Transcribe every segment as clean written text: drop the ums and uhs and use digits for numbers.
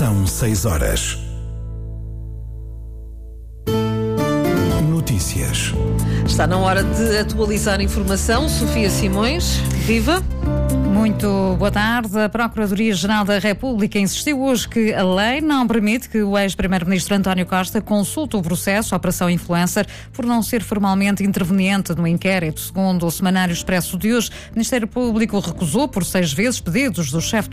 São 6 horas. Notícias. Está na hora de atualizar a informação. Sofia Simões, viva! Muito boa tarde. A Procuradoria-Geral da República insistiu hoje que a lei não permite que o ex-primeiro-ministro António Costa consulte o processo Operação Influencer por não ser formalmente interveniente no inquérito. Segundo o Semanário Expresso de hoje, o Ministério Público recusou por 6 vezes pedidos do ex-chefe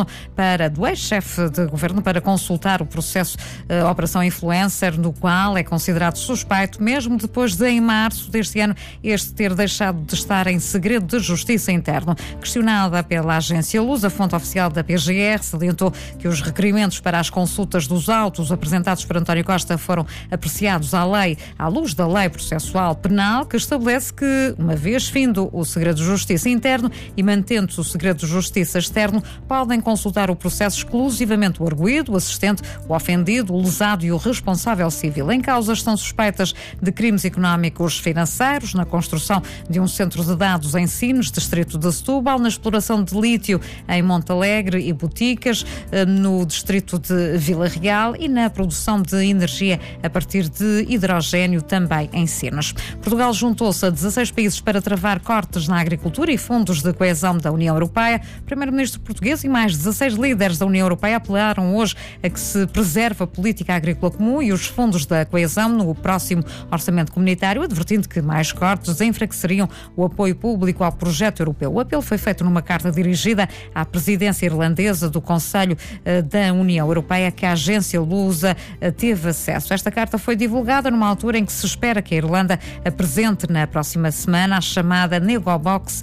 de governo para consultar o processo Operação Influencer, no qual é considerado suspeito, mesmo depois de, em março deste ano, este ter deixado de estar em segredo de justiça interno. Questionada pela agência Luz, a fonte oficial da PGR salientou que os requerimentos para as consultas dos autos apresentados por António Costa foram apreciados à luz da Lei Processual Penal, que estabelece que, uma vez findo o segredo de justiça interno e mantendo-se o segredo de justiça externo, podem consultar o processo exclusivamente o arguido, o assistente, o ofendido, o lesado e o responsável civil. Em causa estão suspeitas de crimes económicos financeiros, na construção de um centro de dados em Sines, distrito de Setúbal, na exploração de lítio em Montalegre e Boticas, no distrito de Vila Real, e na produção de energia a partir de hidrogénio também em Sines. Portugal juntou-se a 16 países para travar cortes na agricultura e fundos de coesão da União Europeia. O primeiro-ministro português e mais 16 líderes da União Europeia apelaram hoje a que se preserve a política agrícola comum e os fundos da coesão no próximo orçamento comunitário, advertindo que mais cortes enfraqueceriam o apoio público ao projeto europeu. O apelo foi feito numa carta dirigida à presidência irlandesa do Conselho da União Europeia, que a agência Lusa teve acesso. Esta carta foi divulgada numa altura em que se espera que a Irlanda apresente na próxima semana a chamada Negobox,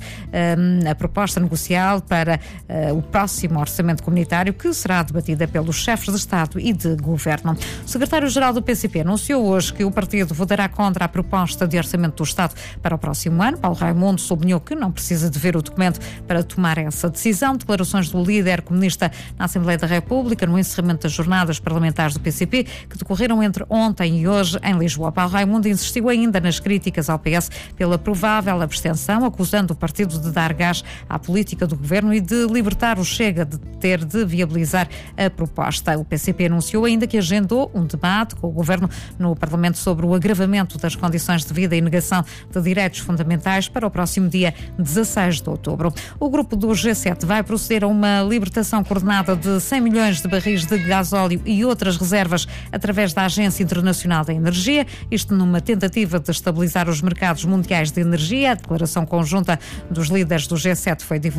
a proposta negocial para o próximo orçamento comunitário, que será debatida pelos chefes de Estado e de Governo. O secretário-geral do PCP anunciou hoje que o partido votará contra a proposta de orçamento do Estado para o próximo ano. Paulo Raimundo sublinhou que não precisa de ver o documento para tomar essa decisão. Declarações do líder comunista na Assembleia da República no encerramento das jornadas parlamentares do PCP, que decorreram entre ontem e hoje em Lisboa. Paulo Raimundo insistiu ainda nas críticas ao PS pela provável abstenção, acusando o partido de dar gás à política do governo e de libertar o Chega de ter de viabilizar a proposta. O PCP anunciou ainda que agendou um debate com o governo no Parlamento sobre o agravamento das condições de vida e negação de direitos fundamentais para o próximo dia 16 de outubro. O grupo do G7 vai proceder a uma libertação coordenada de 100 milhões de barris de gasóleo e outras reservas através da Agência Internacional da Energia, isto numa tentativa de estabilizar os mercados mundiais de energia. A declaração conjunta dos líderes do G7 foi divulgada